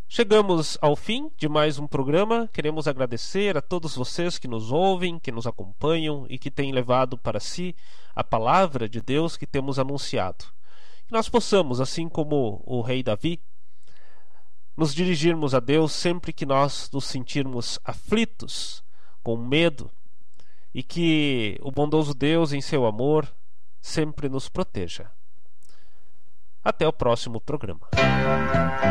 Chegamos ao fim de mais um programa. Queremos agradecer a todos vocês que nos ouvem, que nos acompanham e que têm levado para si a palavra de Deus que temos anunciado. Que nós possamos, assim como o rei Davi, nos dirigirmos a Deus sempre que nós nos sentirmos aflitos, com medo, e que o bondoso Deus, em seu amor, sempre nos proteja. Até o próximo programa.